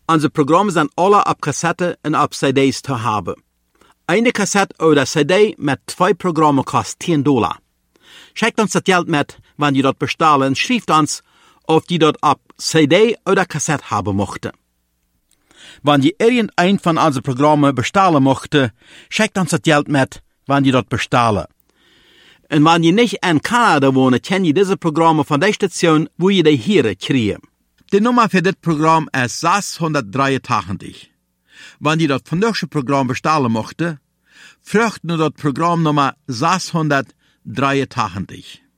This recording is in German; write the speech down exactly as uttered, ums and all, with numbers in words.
Unsere Programme sind alle auf Kassette und auf C Ds zu haben. Eine Kassette oder C D mit zwei Programmen kostet zehn Dollar. Schickt uns das Geld mit, wenn ihr dort bestellen, schreibt uns, ob die dort auf C D oder Kassette haben möchte. Wenn ihr irgendein von unseren Programmen bestellen möchte, schickt uns das Geld mit, wenn ihr dort bestellen. Und wenn ihr nicht in Kanada wohnt, könnt ihr diese Programme von der Station, wo ihr die hier kriegt. Die Nummer für das Programm ist sechshundertdreiundachtzig. Wenn ihr das vernünftige Programm bestellen möchte, fragt nur das Programmnummer sechshundertdreiundachtzig.